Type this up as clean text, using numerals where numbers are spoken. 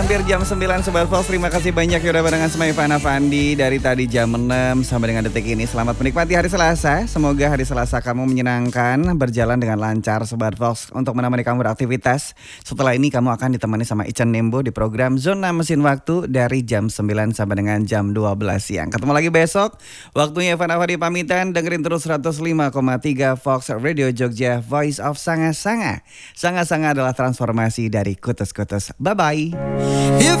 hampir jam 9 Sobat Fox. Terima kasih banyak ya udah barengan sama Ivana Fandi dari tadi jam 6 sampai dengan detik ini. Selamat menikmati hari Selasa. Semoga hari Selasa kamu menyenangkan, berjalan dengan lancar Sobat Fox. Untuk menemani kamu beraktivitas, setelah ini kamu akan ditemani sama Ican Nembo di program Zona Mesin Waktu dari jam 9 sampai dengan jam 12 siang. Ketemu lagi besok. Waktunya Ivana Fandi pamitan. Dengerin terus 105,3 Fox Radio Jogja, Voice of Sanga-Sanga. Sanga-Sanga adalah transformasi dari kutus-kutus. Bye-bye. If